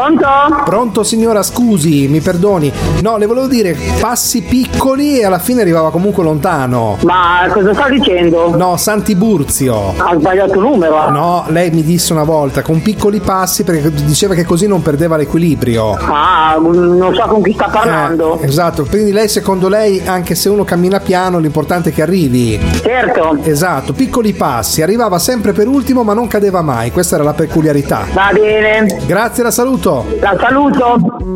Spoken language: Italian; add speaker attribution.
Speaker 1: Pronto?
Speaker 2: Pronto signora, scusi, mi perdoni. No, le volevo dire passi piccoli e alla fine arrivava comunque lontano.
Speaker 1: Ma cosa sta dicendo?
Speaker 2: No, Sant'Iburzio.
Speaker 1: Ha sbagliato numero.
Speaker 2: No, lei mi disse una volta con piccoli passi perché diceva che così non perdeva l'equilibrio.
Speaker 1: Ah, non so con chi sta parlando.
Speaker 2: Esatto, quindi lei, secondo lei, anche se uno cammina piano, l'importante è che arrivi.
Speaker 1: Certo.
Speaker 2: Esatto, piccoli passi, arrivava sempre per ultimo ma non cadeva mai, questa era la peculiarità.
Speaker 1: Va bene.
Speaker 2: Grazie, la saluto.
Speaker 1: La saluto.